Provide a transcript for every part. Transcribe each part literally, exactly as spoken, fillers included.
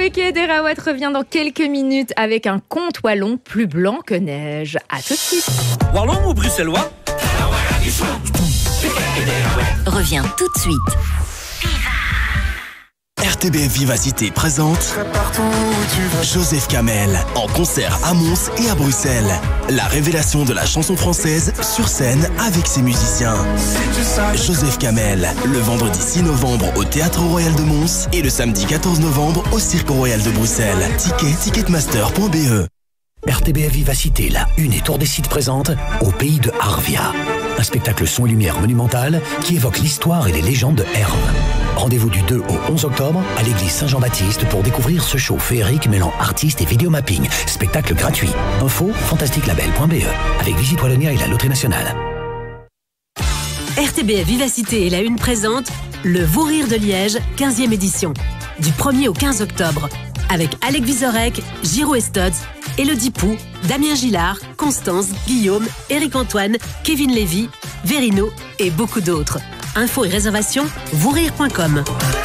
Peke Derawet revient dans quelques minutes avec un conte wallon plus blanc que neige. À tout de suite. Wallon ou bruxellois? Revient tout de suite. R T B F Vivacité présente Joseph Kamel en concert à Mons et à Bruxelles. La révélation de la chanson française sur scène avec ses musiciens. Joseph Kamel, le vendredi six novembre au Théâtre Royal de Mons et le samedi quatorze novembre au Cirque Royal de Bruxelles. Ticket ticketmaster point b e. R T B F Vivacité, la Une et Tour des Sites présente Au pays de Arvia. Un spectacle son et lumière monumental qui évoque l'histoire et les légendes de Herve. Rendez-vous du deux au onze octobre à l'église Saint-Jean-Baptiste pour découvrir ce show féerique mêlant artistes et vidéomapping. Spectacle gratuit. Info fantastique label point b e avec Visite Wallonia et la Loterie Nationale. R T B F Vivacité et la Une présente Le Vaurir de Liège, quinzième édition. Du premier au quinze octobre. Avec Alec Vizorek, Giro Estotz, Elodie Pou, Damien Gillard, Constance, Guillaume, Éric Antoine, Kevin Lévy, Verino et beaucoup d'autres. Infos et réservations, vaurir point com.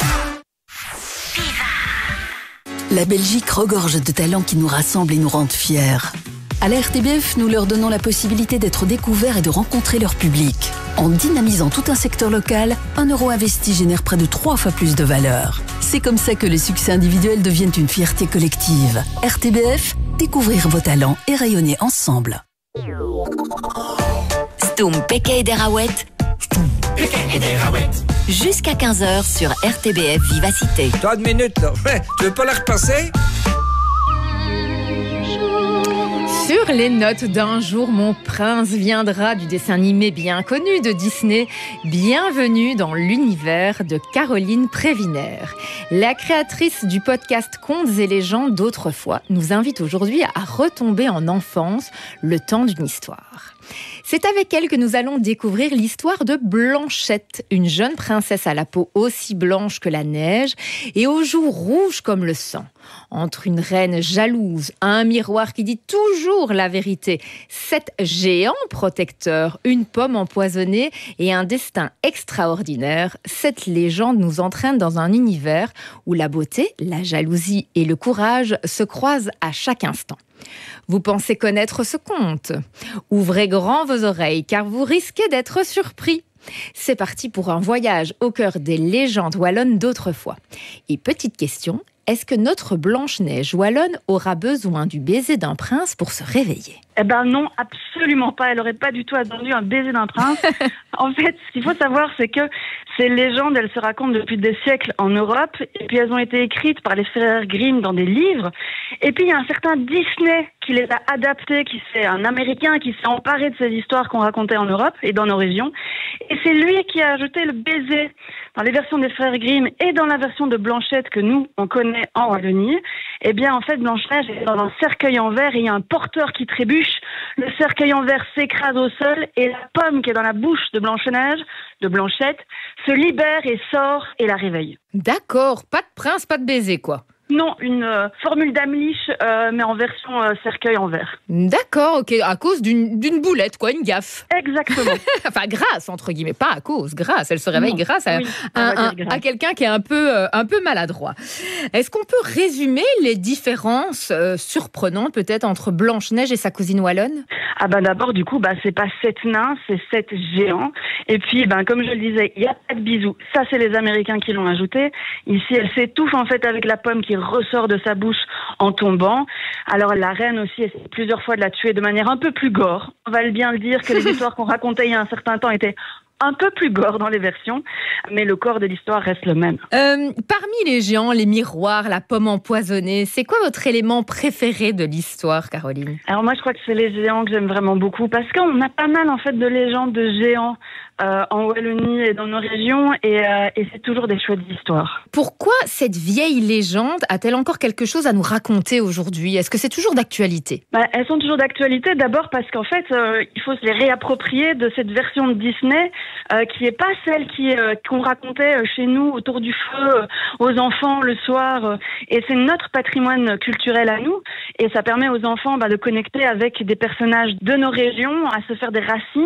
La Belgique regorge de talents qui nous rassemblent et nous rendent fiers. À la R T B F, nous leur donnons la possibilité d'être découverts et de rencontrer leur public. En dynamisant tout un secteur local, un euro investi génère près de trois fois plus de valeur. C'est comme ça que les succès individuels deviennent une fierté collective. R T B F, découvrir vos talents et rayonner ensemble. Stoum Peke Derawet. Jusqu'à quinze heures sur R T B F Vivacité. Toi, une minute, là. Ouais, tu veux pas la repasser? Sur les notes d'un jour, mon prince viendra du dessin animé bien connu de Disney. Bienvenue dans l'univers de Caroline Prévinaire. La créatrice du podcast Contes et légendes d'autrefois nous invite aujourd'hui à retomber en enfance le temps d'une histoire. C'est avec elle que nous allons découvrir l'histoire de Blanchette, une jeune princesse à la peau aussi blanche que la neige et aux joues rouges comme le sang. Entre une reine jalouse, un miroir qui dit toujours la vérité, sept géants protecteurs, une pomme empoisonnée et un destin extraordinaire, cette légende nous entraîne dans un univers où la beauté, la jalousie et le courage se croisent à chaque instant. Vous pensez connaître ce conte? Ouvrez grand vos oreilles car vous risquez d'être surpris. C'est parti pour un voyage au cœur des légendes wallonnes d'autrefois. Et petite question, est-ce que notre Blanche-Neige wallonne aura besoin du baiser d'un prince pour se réveiller? Eh ben non, absolument pas. Elle n'aurait pas du tout attendu un baiser d'un prince. En fait, ce qu'il faut savoir, c'est que ces légendes, elles se racontent depuis des siècles en Europe, et puis elles ont été écrites par les frères Grimm dans des livres. Et puis il y a un certain Disney qui les a adaptées, qui c'est un Américain qui s'est emparé de ces histoires qu'on racontait en Europe et dans nos régions. Et c'est lui qui a ajouté le baiser dans les versions des frères Grimm et dans la version de Blanchette que nous, on connaît en Wallonie. Eh bien, en fait, Blanche-Neige est dans un cercueil en verre et il y a un porteur qui trébuche. Le cercueil en verre s'écrase au sol et la pomme qui est dans la bouche de Blanche-Neige, de Blanchette, se libère et sort et la réveille. D'accord, pas de prince, pas de baiser quoi. Non, une euh, formule d'Amliche, euh, mais en version euh, cercueil en verre. D'accord, ok, à cause d'une, d'une boulette, quoi, une gaffe. Exactement. Enfin, grâce, entre guillemets, pas à cause, grâce. Elle se réveille non. grâce à, oui, un, un, à quelqu'un qui est un peu, euh, un peu maladroit. Est-ce qu'on peut résumer les différences euh, surprenantes, peut-être, entre Blanche-Neige et sa cousine wallonne? Ah ben d'abord, du coup, bah, c'est pas sept nains, c'est sept géants. Et puis, ben, comme je le disais, il n'y a pas de bisous. Ça, c'est les Américains qui l'ont ajouté. Ici, elle s'étouffe, en fait, avec la pomme qui ressort de sa bouche en tombant. Alors la reine aussi essaie plusieurs fois de la tuer de manière un peu plus gore. On va bien le dire que les histoires qu'on racontait il y a un certain temps étaient un peu plus gore dans les versions, mais le corps de l'histoire reste le même. Euh, parmi les géants, les miroirs, la pomme empoisonnée, c'est quoi votre élément préféré de l'histoire, Caroline? Alors moi, je crois que c'est les géants que j'aime vraiment beaucoup, parce qu'on a pas mal en fait de légendes de géants euh, en Wallonie et dans nos régions, et, euh, et c'est toujours des chouettes histoires. Pourquoi cette vieille légende a-t-elle encore quelque chose à nous raconter aujourd'hui? Est-ce que c'est toujours d'actualité? Bah, elles sont toujours d'actualité, d'abord parce qu'en fait, euh, il faut se les réapproprier de cette version de Disney, Euh, qui est pas celle qui euh, qu'on racontait euh, chez nous autour du feu euh, aux enfants le soir euh, et c'est notre patrimoine culturel à nous et ça permet aux enfants bah, de connecter avec des personnages de nos régions, à se faire des racines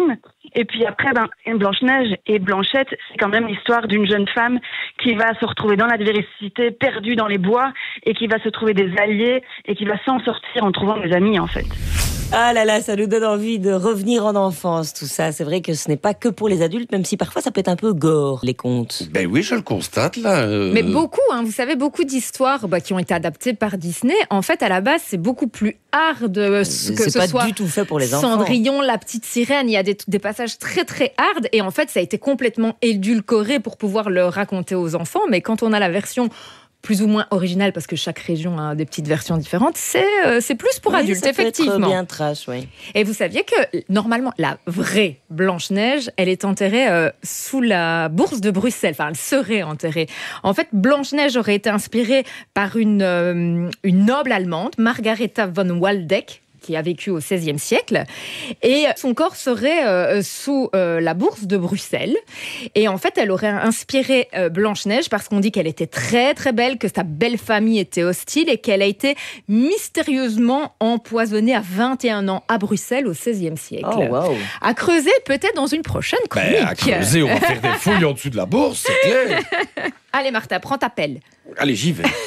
Et puis après, ben, Blanche-Neige et Blanchette, c'est quand même l'histoire d'une jeune femme qui va se retrouver dans l'adversité, perdue dans les bois, et qui va se trouver des alliés, et qui va s'en sortir en trouvant des amis, en fait. Ah là là, ça nous donne envie de revenir en enfance, tout ça. C'est vrai que ce n'est pas que pour les adultes, même si parfois ça peut être un peu gore, les contes. Ben oui, je le constate, là. Euh... Mais beaucoup, hein, vous savez, beaucoup d'histoires bah, qui ont été adaptées par Disney, en fait, à la base, c'est beaucoup plus hard euh, que c'est ce pas soit du tout fait pour les enfants. Cendrillon, la petite sirène, il y a des, des passages très très hard, et en fait, ça a été complètement édulcoré pour pouvoir le raconter aux enfants, mais quand on a la version plus ou moins originale, parce que chaque région a des petites versions différentes, c'est, euh, c'est plus pour oui, adultes, ça peut effectivement. Être bien trash, oui. Et vous saviez que, normalement, la vraie Blanche-Neige, elle est enterrée euh, sous la bourse de Bruxelles. Enfin, elle serait enterrée. En fait, Blanche-Neige aurait été inspirée par une, euh, une noble allemande, Margaretha von Waldeck, qui a vécu au seizième siècle, et son corps serait euh, sous euh, la bourse de Bruxelles. Et en fait, elle aurait inspiré euh, Blanche-Neige parce qu'on dit qu'elle était très très belle, que sa belle famille était hostile et qu'elle a été mystérieusement empoisonnée à vingt et un ans à Bruxelles au seizième siècle. Oh, wow. À creuser peut-être dans une prochaine chronique. Ben, à creuser, on va faire des fouilles en dessous de la bourse, c'est clair. Allez Martha, prends ta pelle. Allez, j'y vais.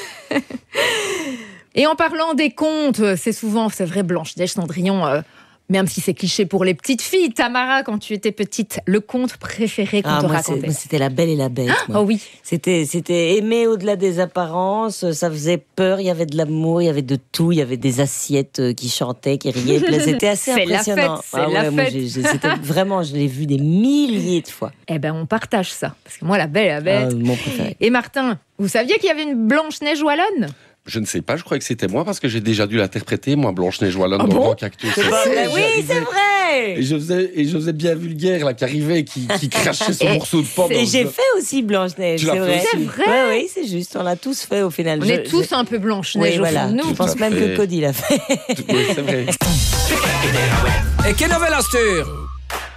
Et en parlant des contes, c'est souvent, c'est vrai, Blanche-Neige, Cendrillon, euh, même si c'est cliché pour les petites filles. Tamara, quand tu étais petite, le conte préféré qu'on ah, te moi, racontait? c'est, C'était La Belle et la Bête. Ah, oh oui. C'était, c'était aimé au-delà des apparences, ça faisait peur, il y avait de l'amour, il y avait de tout, il y avait des assiettes qui chantaient, qui riaient. C'était assez c'est impressionnant. La fête, c'est ah, la ouais, fête. Moi, j'ai, j'ai, c'était vraiment, je l'ai vu des milliers de fois. Eh ben, on partage ça. Parce que moi, La Belle et la Bête... Ah, mon préféré. Et Martin, vous saviez qu'il y avait une Blanche-Neige wallonne? Je ne sais pas, je croyais que c'était moi parce que j'ai déjà dû l'interpréter, moi, Blanche-Neige wallonne Ah dans bon le Grand Cactus. C'est pas vrai. Oui, c'est vrai. Et je faisais, et je faisais bien vulgaire, là, qui arrivait, qui, qui crachait son Et morceau de pomme. Et dans j'ai le- fait aussi Blanche-Neige, Tu l'as c'est fait vrai. aussi C'est vrai. Oui, oui, c'est juste, on l'a tous fait au final. On Je- est tous je- un peu Blanche-Neige Oui, au voilà. fond de nous. Je pense Tout à même fait. que Cody l'a fait. Oui, c'est vrai. Et quelle nouvelle asture?